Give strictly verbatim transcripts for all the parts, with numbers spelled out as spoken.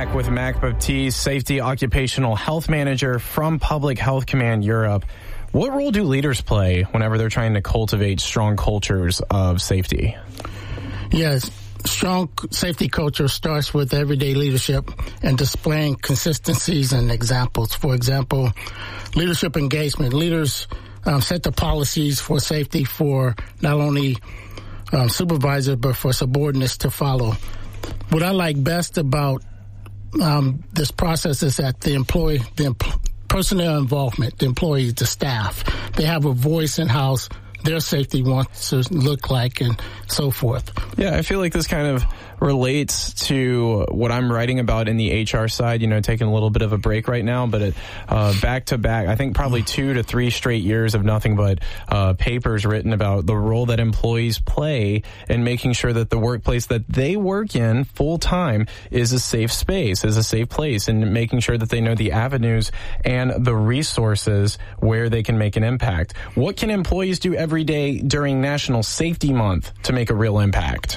back with Mac Baptiste, Safety Occupational Health Manager from Public Health Command Europe. What role do leaders play whenever they're trying to cultivate strong cultures of safety? Yes, strong safety culture starts with everyday leadership and displaying consistencies and examples. For example, leadership engagement. Leaders um, set the policies for safety for not only um, supervisors, but for subordinates to follow. What I like best about um, this process is that the employee, the empl- personnel involvement, the employees, the staff, they have a voice in house their safety wants to look like and so forth. Yeah, I feel like this kind of relates to what I'm writing about in the H R side, you know, taking a little bit of a break right now, but it, uh, back to back, I think probably two to three straight years of nothing but uh, papers written about the role that employees play in making sure that the workplace that they work in full time is a safe space, is a safe place, and making sure that they know the avenues and the resources where they can make an impact. What can employees do every day during National Safety Month to make a real impact?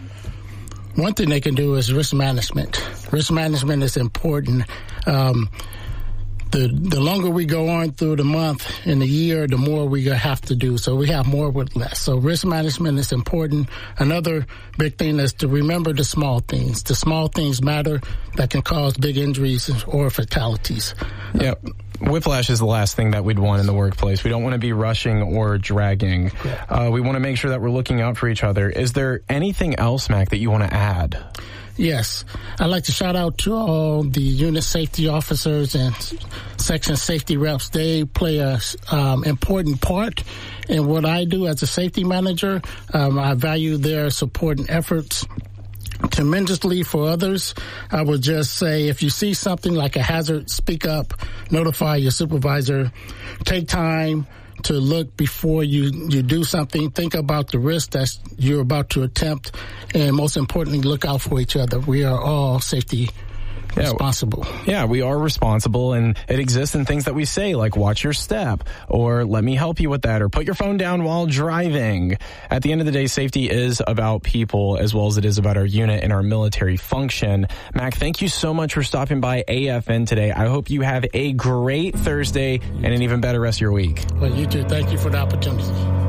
One thing they can do is risk management. Risk management is important. Um, the the longer we go on through the month and the year, the more we have to do. So we have more with less. So risk management is important. Another big thing is to remember the small things. The small things matter that can cause big injuries or fatalities. Yeah. Whiplash is the last thing that we'd want in the workplace. We don't want to be rushing or dragging. Uh, we want to make sure that we're looking out for each other. Is there anything else, Mac, that you want to add? Yes. I'd like to shout out to all the unit safety officers and section safety reps. They play a um, important part in what I do as a safety manager. Um, I value their support and efforts tremendously for others. I would just say if you see something like a hazard, speak up, notify your supervisor, take time to look before you, you do something, think about the risk that you're about to attempt, and most importantly, look out for each other. We are all safety Yeah, responsible. Yeah, we are responsible, and it exists in things that we say, like watch your step, or let me help you with that, or put your phone down while driving. At the end of the day, safety is about people as well as it is about our unit and our military function. Mac, thank you so much for stopping by A F N today. I hope you have a great Thursday and an even better rest of your week. Well, you too. Thank you for the opportunity.